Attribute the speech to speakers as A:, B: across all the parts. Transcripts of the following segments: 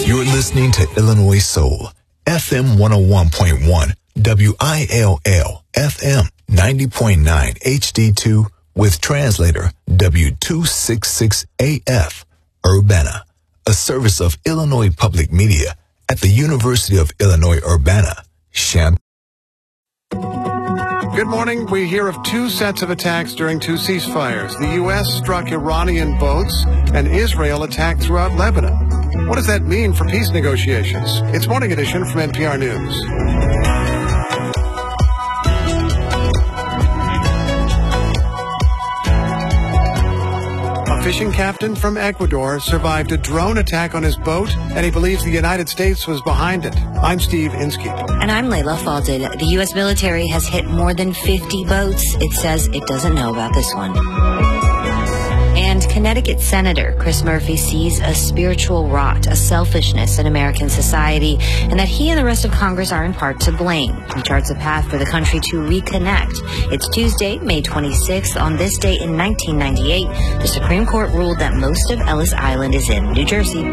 A: You're listening to Illinois Soul, FM 101.1, WILL, FM 90.9 HD2 with translator W266AF, Urbana, a service of Illinois Public Media at the University of Illinois Urbana, Champaign.
B: Good morning. We hear of two sets of attacks during two ceasefires. The U.S. struck Iranian boats, and Israel attacked throughout Lebanon. What does that mean for peace negotiations? It's Morning Edition from NPR News. A fishing captain from Ecuador survived a drone attack on his boat, and he believes the United States was behind it. I'm Steve Inskeep.
C: And I'm Layla Falded. The U.S. military has hit more than 50 boats. It says it doesn't know about this one. And Connecticut Senator Chris Murphy sees a spiritual rot, a selfishness in American society, and that he and the rest of Congress are in part to blame. He charts a path for the country to reconnect. It's Tuesday, May 26th. On this day in 1998, the Supreme Court ruled that most of Ellis Island is in New Jersey.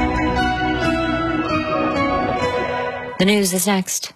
C: The news is next.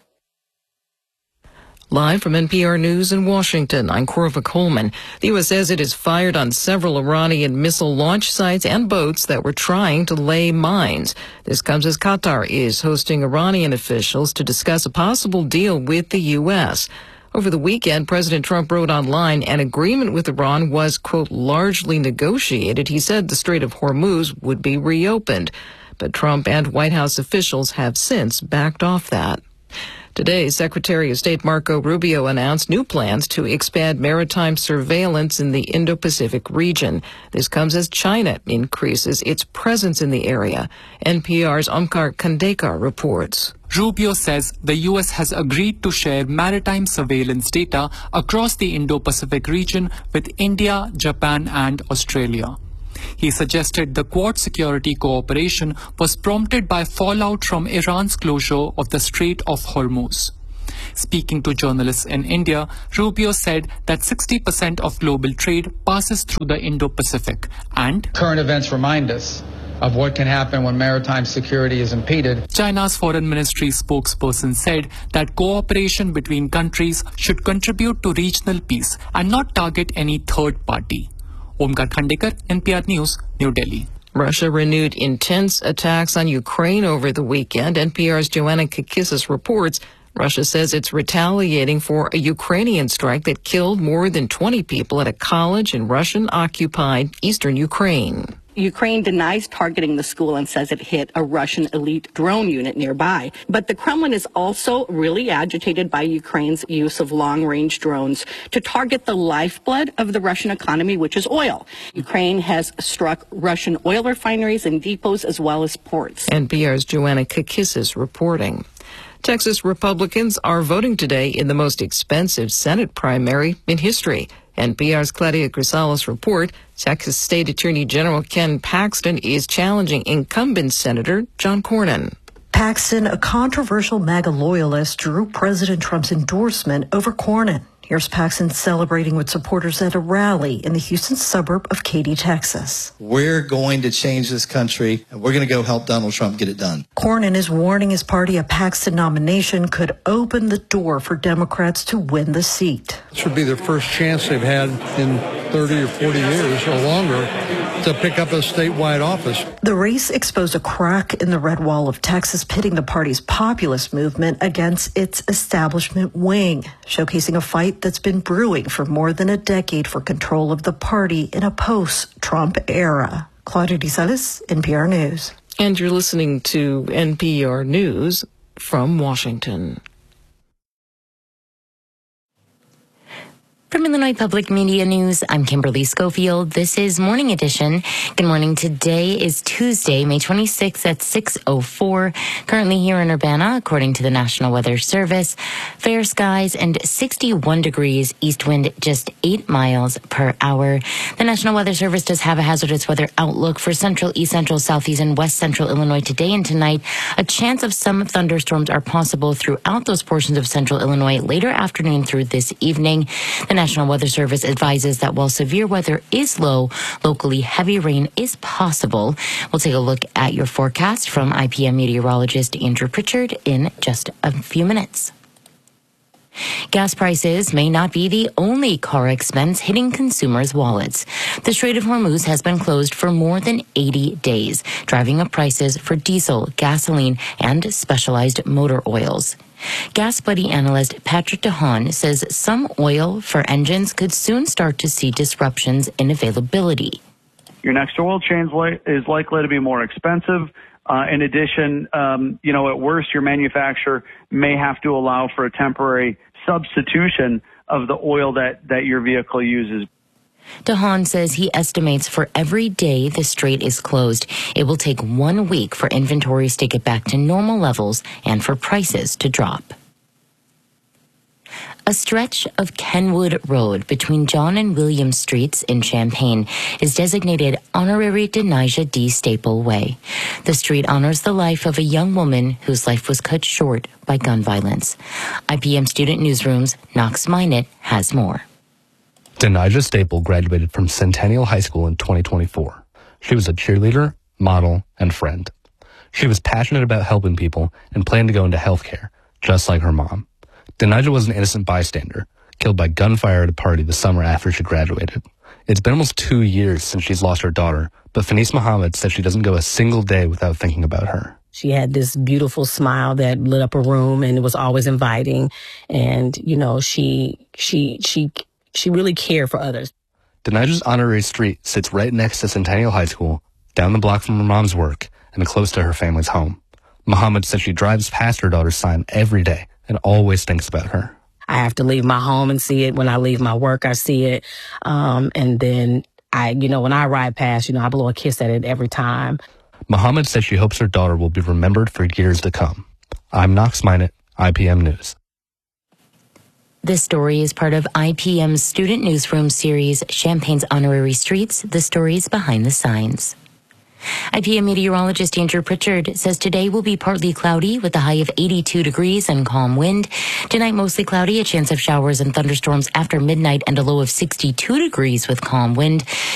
D: Live from NPR News in Washington, I'm Corva Coleman. The U.S. says it has fired on several Iranian missile launch sites and boats that were trying to lay mines. This comes as Qatar is hosting Iranian officials to discuss a possible deal with the U.S. Over the weekend, President Trump wrote online an agreement with Iran was, quote, largely negotiated. He said the Strait of Hormuz would be reopened. But Trump and White House officials have since backed off that. Today, Secretary of State Marco Rubio announced new plans to expand maritime surveillance in the Indo-Pacific region. This comes as China increases its presence in the area. NPR's Omkar Kandekar reports.
E: Rubio says the U.S. has agreed to share maritime surveillance data across the Indo-Pacific region with India, Japan, and Australia. He suggested the Quad security cooperation was prompted by fallout from Iran's closure of the Strait of Hormuz. Speaking to journalists in India, Rubio said that 60% of global trade passes through the Indo-Pacific, and
F: current events remind us of what can happen when maritime security is impeded.
E: China's foreign ministry spokesperson said that cooperation between countries should contribute to regional peace and not target any third party. Omkar Khandekar, NPR News, New Delhi.
D: Russia renewed intense attacks on Ukraine over the weekend. NPR's Joanna Kakissis reports Russia says it's retaliating for a Ukrainian strike that killed more than 20 people at a college in Russian-occupied eastern Ukraine.
G: Ukraine denies targeting the school and says it hit a Russian elite drone unit nearby. But the Kremlin is also really agitated by Ukraine's use of long-range drones to target the lifeblood of the Russian economy, which is oil. Ukraine has struck Russian oil refineries and depots as well as ports.
D: NPR's Joanna Kakissis reporting. Texas Republicans are voting today in the most expensive Senate primary in history. NPR's Claudia Grisales report, Texas State Attorney General Ken Paxton is challenging incumbent Senator John Cornyn.
H: Paxton, a controversial MAGA loyalist, drew President Trump's endorsement over Cornyn. Here's Paxton celebrating with supporters at a rally in the Houston suburb of Katy, Texas.
I: We're going to change this country, and we're going to go help Donald Trump get it done.
H: Cornyn is warning his party a Paxton nomination could open the door for Democrats to win the seat.
B: This would be their first chance they've had in 30 or 40 years or longer to pick up a statewide office.
H: The race exposed a crack in the red wall of Texas, pitting the party's populist movement against its establishment wing, showcasing a fight that's been brewing for more than a decade for control of the party in a post-Trump era. Claudia Grisales, NPR News.
D: And you're listening to NPR News from Washington.
C: From Illinois Public Media News, I'm Kimberly Schofield. This is Morning Edition. Good morning. Today is Tuesday, May 26th at 6:04. Currently here in Urbana, according to the National Weather Service, fair skies and 61 degrees, east wind just 8 miles per hour. The National Weather Service does have a hazardous weather outlook for central, east central, southeast, and west central Illinois today and tonight. A chance of some thunderstorms are possible throughout those portions of central Illinois later afternoon through this evening. The National Weather Service advises that while severe weather is low, locally heavy rain is possible. We'll take a look at your forecast from IPM meteorologist Andrew Pritchard in just a few minutes. Gas prices may not be the only car expense hitting consumers' wallets. The Strait of Hormuz has been closed for more than 80 days, driving up prices for diesel, gasoline, and specialized motor oils. Gas Buddy analyst Patrick DeHaan says some oil for engines could soon start to see disruptions in availability.
J: Your next oil change is likely to be more expensive. In addition, at worst, your manufacturer may have to allow for a temporary substitution of the oil that your vehicle uses.
C: DeHaan says he estimates for every day the strait is closed, it will take 1 week for inventories to get back to normal levels and for prices to drop. A stretch of Kenwood Road between John and William Streets in Champaign is designated Honorary Denijah D. Staple Way. The street honors the life of a young woman whose life was cut short by gun violence. IPM Student Newsroom's Knox Minot has more.
K: Denijah Staple graduated from Centennial High School in 2024. She was a cheerleader, model, and friend. She was passionate about helping people and planned to go into healthcare, just like her mom. Denijah was an innocent bystander, killed by gunfire at a party the summer after she graduated. It's been almost 2 years since she's lost her daughter, but Fanice Muhammad said she doesn't go a single day without thinking about her.
L: She had this beautiful smile that lit up a room, and it was always inviting. And, she really cared for others.
K: Denijah's honorary street sits right next to Centennial High School, down the block from her mom's work, and close to her family's home. Muhammad said she drives past her daughter's sign every day and always thinks about her.
L: I have to leave my home and see it. When I leave my work, I see it. And then when I ride past, I blow a kiss at it every time.
K: Muhammad says she hopes her daughter will be remembered for years to come. I'm Knox Minot, IPM News.
C: This story is part of IPM's Student Newsroom series, Champaign's Honorary Streets, the Stories Behind the Signs. IPM meteorologist Andrew Pritchard says today will be partly cloudy with a high of 82 degrees and calm wind. Tonight mostly cloudy, a chance of showers and thunderstorms after midnight and a low of 62 degrees with calm wind.